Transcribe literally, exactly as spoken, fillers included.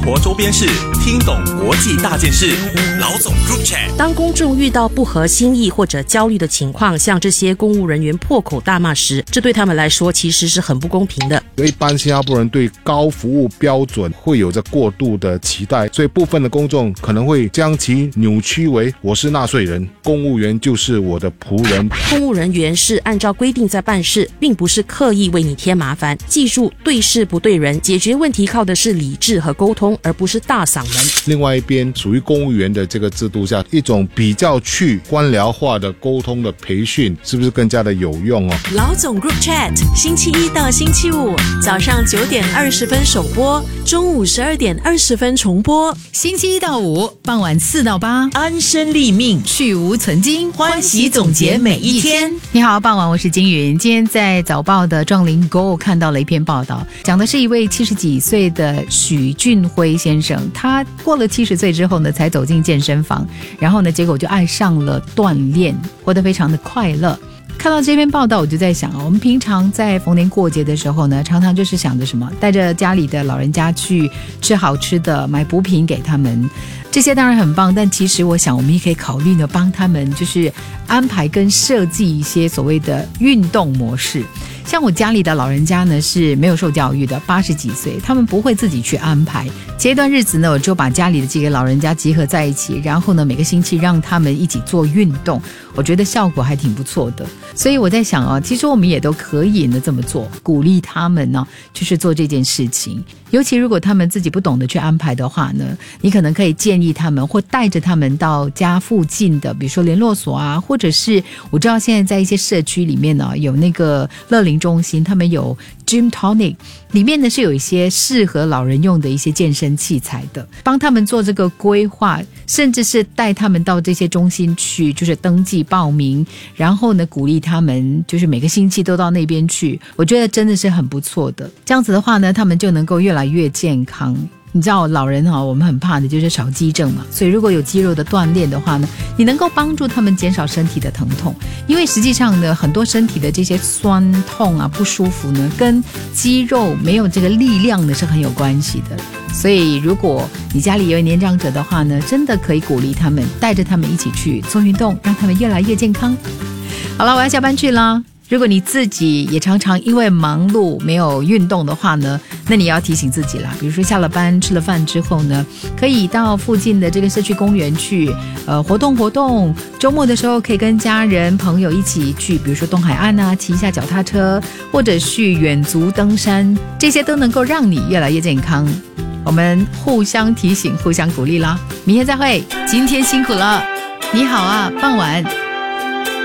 活周边事，听懂国际大件事。老总 Group Chat。 当公众遇到不合心意或者焦虑的情况，向这些公务人员破口大骂时，这对他们来说其实是很不公平的。 一般新加坡人对高服务标准会有着过度的期待，所以部分的公众可能会将其扭曲为我是纳税人，公务员就是我的仆人。 公务人员是按照规定在办事，并不是刻意为你添麻烦。记住，对事不对人，解决问题靠的是理智和沟通，而不是大嗓门。 另外一边，属于公务员的这个制度下，一种比较去官僚化的沟通的培训，是不是更加的有用哦？ 老总 Group Chat， 星期一到星期五早上九点二十分首播，中午十二点二十分重播。 星期一到五傍晚四到八， 安身立命， 去无存菁， 欢喜总结每一天。 你好，傍晚我是金云。今天在早报的壮林 Go 看到了一篇报道，讲的是一位七十几岁的许俊辉先生，他过了七十岁之后呢，才走进健身房，然后呢，结果就爱上了锻炼，活得非常的快乐。看到这篇报道，我就在想，我们平常在逢年过节的时候呢，常常就是想着什么，带着家里的老人家去吃好吃的，买补品给他们，这些当然很棒，但其实我想我们也可以考虑呢，帮他们就是安排跟设计一些所谓的运动模式。像我家里的老人家呢是没有受教育的，八十几岁，他们不会自己去安排。前一段日子呢，我就把家里的几个老人家集合在一起，然后呢，每个星期让他们一起做运动，我觉得效果还挺不错的。所以我在想啊，其实我们也都可以呢这么做，鼓励他们呢，就是做这件事情。尤其如果他们自己不懂得去安排的话呢，你可能可以建议他们，或带着他们到家附近的，比如说联络所啊，或者是我知道现在在一些社区里面呢，有那个乐龄中心，他们有 Gym Tonic， 里面呢是有一些适合老人用的一些健身器材的，帮他们做这个规划，甚至是带他们到这些中心去，就是登记报名，然后呢鼓励他们就是每个星期都到那边去，我觉得真的是很不错的。这样子的话呢，他们就能够越来越健康。你知道老人哈，我们很怕的就是少肌症嘛，所以如果有肌肉的锻炼的话呢，你能够帮助他们减少身体的疼痛，因为实际上呢，很多身体的这些酸痛啊、不舒服呢，跟肌肉没有这个力量呢是很有关系的。所以如果你家里有年长者的话呢，真的可以鼓励他们，带着他们一起去做运动，让他们越来越健康。好了，我要下班去了。如果你自己也常常因为忙碌没有运动的话呢，那你要提醒自己啦。比如说下了班吃了饭之后呢，可以到附近的这个社区公园去呃活动活动，周末的时候可以跟家人朋友一起去，比如说东海岸啊，骑一下脚踏车，或者去远足登山，这些都能够让你越来越健康。我们互相提醒，互相鼓励啦。明天再会，今天辛苦了。你好啊，傍晚。